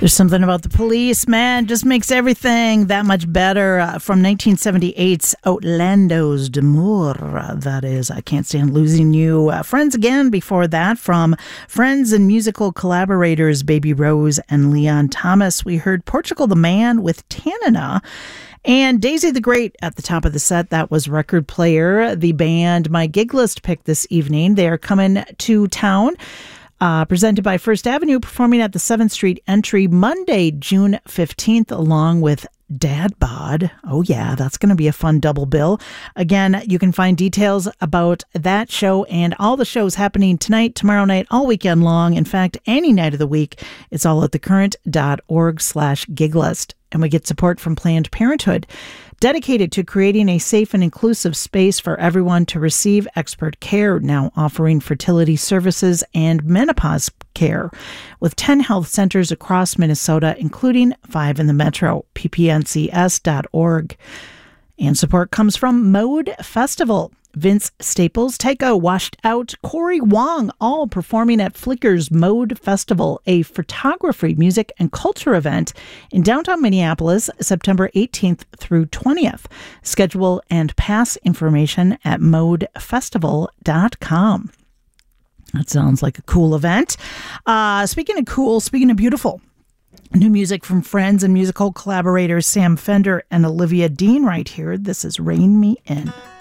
There's something about the Police, man, just makes everything that much better. From 1978's Outlandos d'Amour, that is I Can't Stand Losing You. Friends again before that, from friends and musical collaborators Baby Rose and Leon Thomas. We heard Portugal the Man with Tanana. And Daisy the Great at the top of the set. That was Record Player, the band my gig list picked this evening. They are coming to town. Presented by First Avenue, performing at the 7th Street Entry Monday, June 15th, along with Dad Bod. Oh yeah, that's going to be a fun double bill. Again, you can find details about that show and all the shows happening tonight, tomorrow night, all weekend long. In fact, any night of the week. It's all at thecurrent.org/giglist. And we get support from Planned Parenthood, dedicated to creating a safe and inclusive space for everyone to receive expert care, now offering fertility services and menopause care, with 10 health centers across Minnesota, including 5 in the metro, ppncs.org. And support comes from Mode Festival. Vince Staples, Taika Washed Out, Corey Wong, all performing at Flicker's Mode Festival, a photography, music, and culture event in downtown Minneapolis, September 18th through 20th. Schedule and pass information at modefestival.com. That sounds like a cool event. Speaking of cool, speaking of beautiful, new music from friends and musical collaborators Sam Fender and Olivia Dean right here. This is Rain Me In.